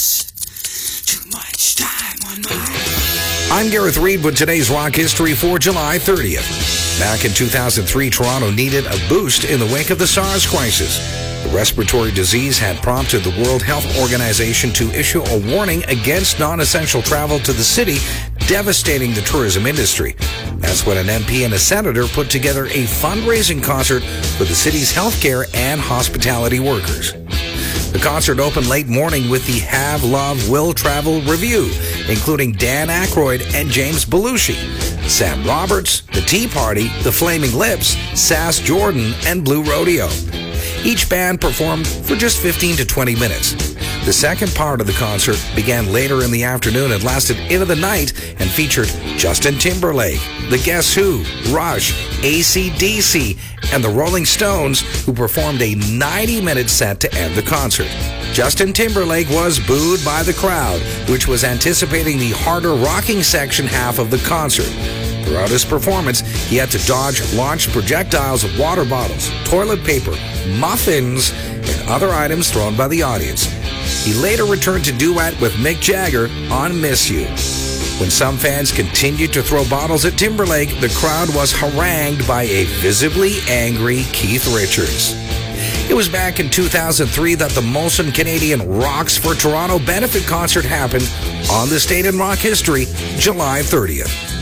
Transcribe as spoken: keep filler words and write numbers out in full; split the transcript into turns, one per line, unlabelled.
Too much time on my...
I'm Gareth Reed with today's rock history for July thirtieth. Back in two thousand three, Toronto needed a boost in the wake of the SARS crisis. The respiratory disease had prompted the World Health Organization to issue a warning against non-essential travel to the city, devastating the tourism industry. That's when an M P and a senator put together a fundraising concert for the city's healthcare and hospitality workers. The concert opened late morning with the Have, Love, Will Travel review, including Dan Aykroyd and James Belushi, Sam Roberts, The Tea Party, The Flaming Lips, Sass Jordan, and Blue Rodeo. Each band performed for just fifteen to twenty minutes. The second part of the concert began later in the afternoon and lasted into the night and featured Justin Timberlake, The Guess Who, Rush, A C D C, and the Rolling Stones, who performed a ninety-minute set to end the concert. Justin Timberlake was booed by the crowd, which was anticipating the harder rocking section half of the concert. Throughout his performance, he had to dodge launched projectiles of water bottles, toilet paper, muffins, and other items thrown by the audience. He later returned to duet with Mick Jagger on Miss You. When some fans continued to throw bottles at Timberlake, the crowd was harangued by a visibly angry Keith Richards. It was back in two thousand three that the Molson Canadian Rocks for Toronto benefit concert happened on this date in rock history, July thirtieth.